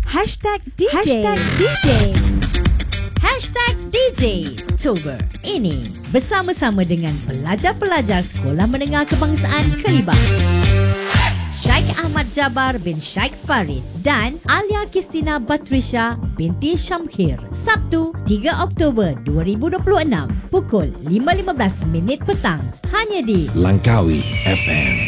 #DJ Oktober ini bersama-sama dengan pelajar-pelajar Sekolah Menengah Kebangsaan Kelibang, Syekh Ahmad Jabar bin Syekh Farid dan Alia Kristina Batrisha binti Syamkhir. Sabtu 3 Oktober 2026 pukul 5.15 petang hanya di Langkawi FM.